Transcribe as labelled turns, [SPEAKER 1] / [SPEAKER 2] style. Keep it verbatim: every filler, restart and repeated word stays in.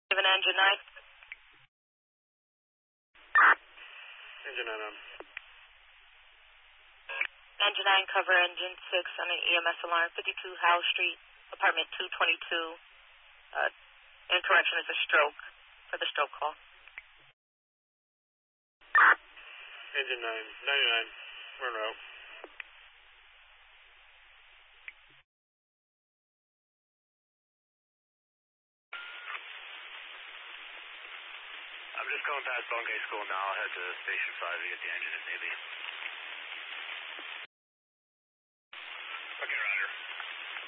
[SPEAKER 1] Even engine nine.
[SPEAKER 2] Engine nine on.
[SPEAKER 1] Engine nine, cover engine six on an E M S alarm, fifty-two Howell Street, apartment two twenty-two. Uh, incorrection is a stroke for the stroke call.
[SPEAKER 2] Engine nine, ninety-nine, run route.
[SPEAKER 3] I'm just going past Bungay School now. I'll head to Station five to get the engine if need be.